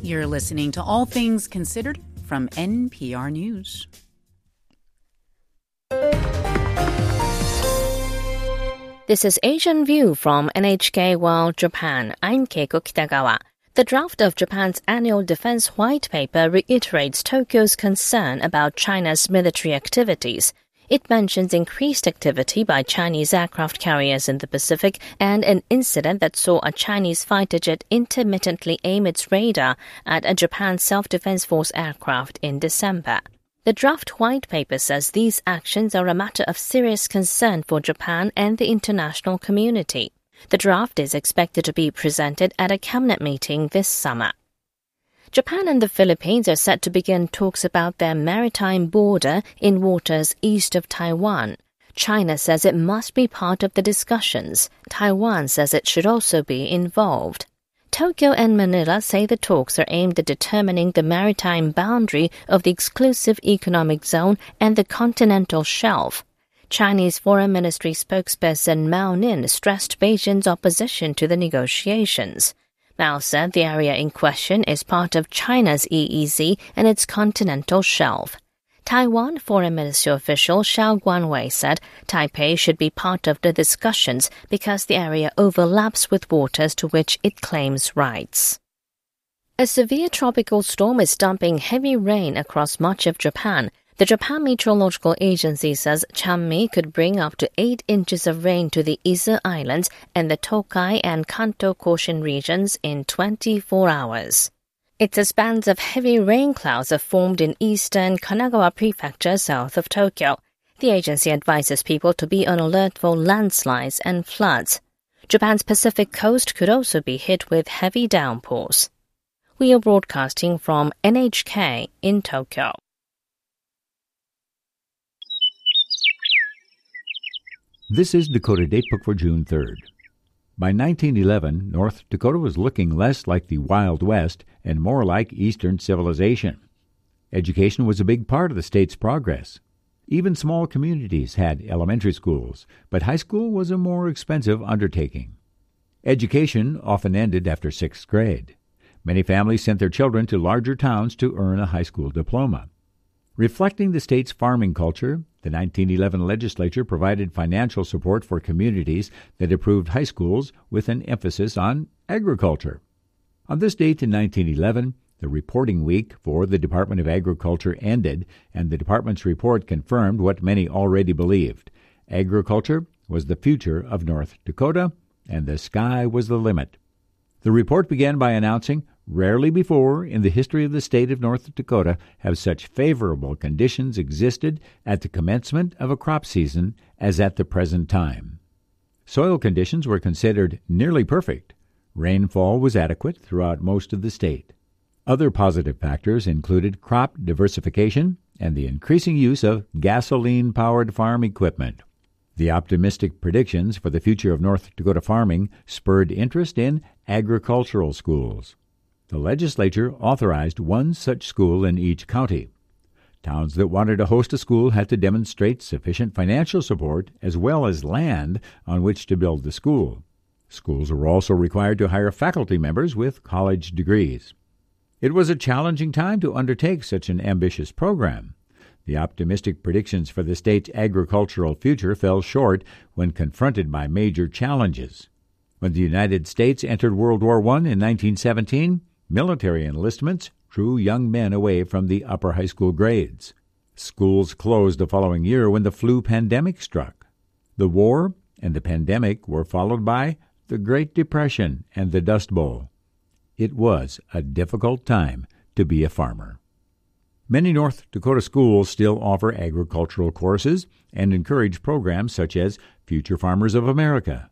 You're listening to All Things Considered from NPR News. This is Asian View from NHK World Japan. I'm Keiko Kitagawa. The draft of Japan's annual defense white paper reiterates Tokyo's concern about China's military activities. It mentions increased activity by Chinese aircraft carriers in the Pacific and an incident that saw a Chinese fighter jet intermittently aim its radar at a Japan self-defense force aircraft in December. The draft white paper says these actions are a matter of serious concern for Japan and the international community. The draft is expected to be presented at a cabinet meeting this summer. Japan and the Philippines are set to begin talks about their maritime border in waters east of Taiwan. China says it must be part of the discussions. Taiwan says it should also be involved. Tokyo and Manila say the talks are aimed at determining the maritime boundary of the exclusive economic zone and the continental shelf. Chinese Foreign Ministry spokesperson Mao Nin stressed Beijing's opposition to the negotiations. Mao said the area in question is part of China's EEZ and its continental shelf. Taiwan Foreign Ministry official Xiao Guanwei said Taipei should be part of the discussions because the area overlaps with waters to which it claims rights. A severe tropical storm is dumping heavy rain across much of Japan. The Japan Meteorological Agency says Chanmi could bring up to 8 inches of rain to the Ise Islands and the Tokai and Kanto Koshin regions in 24 hours. It's as bands of heavy rain clouds have formed in eastern Kanagawa Prefecture south of Tokyo. The agency advises people to be on alert for landslides and floods. Japan's Pacific coast could also be hit with heavy downpours. We are broadcasting from NHK in Tokyo. This is Dakota Datebook for June 3rd. By 1911, North Dakota was looking less like the Wild West and more like Eastern civilization. Education was a big part of the state's progress. Even small communities had elementary schools, but high school was a more expensive undertaking. Education often ended after 6th grade. Many families sent their children to larger towns to earn a high school diploma. Reflecting the state's farming culture, the 1911 legislature provided financial support for communities that approved high schools with an emphasis on agriculture. On this date in 1911, the reporting week for the Department of Agriculture ended, and the department's report confirmed what many already believed. Agriculture was the future of North Dakota, and the sky was the limit. The report began by announcing, rarely before in the history of the state of North Dakota have such favorable conditions existed at the commencement of a crop season as at the present time. Soil conditions were considered nearly perfect. Rainfall was adequate throughout most of the state. Other positive factors included crop diversification and the increasing use of gasoline-powered farm equipment. The optimistic predictions for the future of North Dakota farming spurred interest in agricultural schools. The legislature authorized one such school in each county. Towns that wanted to host a school had to demonstrate sufficient financial support as well as land on which to build the school. Schools were also required to hire faculty members with college degrees. It was a challenging time to undertake such an ambitious program. The optimistic predictions for the state's agricultural future fell short when confronted by major challenges. When the United States entered World War I in 1917, military enlistments drew young men away from the upper high school grades. Schools closed the following year when the flu pandemic struck. The war and the pandemic were followed by the Great Depression and the Dust Bowl. It was a difficult time to be a farmer. Many North Dakota schools still offer agricultural courses and encourage programs such as Future Farmers of America,